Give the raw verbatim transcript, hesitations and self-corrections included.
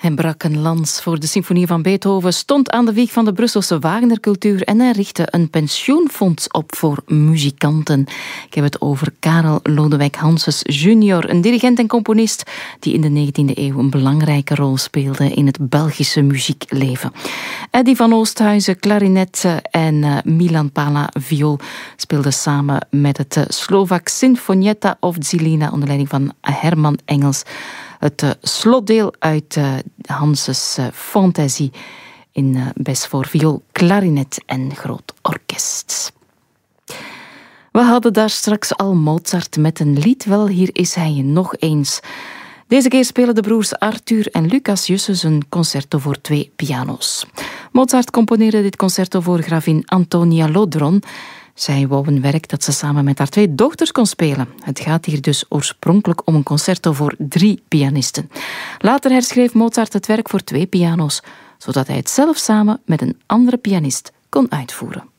Hij brak een lans voor de symfonie van Beethoven, stond aan de wieg van de Brusselse Wagnercultuur en hij richtte een pensioenfonds op voor muzikanten. Ik heb het over Karel Lodewijk Hanses junior, een dirigent en componist die in de negentiende eeuw een belangrijke rol speelde in het Belgische muziekleven. Eddy van Oosthuizen, klarinet en Milan Pala, viool, speelden samen met het Slovak Sinfonietta of Zilina onder leiding van Herman Engels het uh, slotdeel uit uh, Hanses uh, Fantasie in uh, bes voor viool, klarinet en groot orkest. We hadden daar straks al Mozart met een lied. Wel, hier is hij nog eens. Deze keer spelen de broers Arthur en Lucas Jusses een concerto voor twee piano's. Mozart componeerde dit concerto voor gravin Antonia Lodron. Zij wou een werk dat ze samen met haar twee dochters kon spelen. Het gaat hier dus oorspronkelijk om een concerto voor drie pianisten. Later herschreef Mozart het werk voor twee piano's, zodat hij het zelf samen met een andere pianist kon uitvoeren.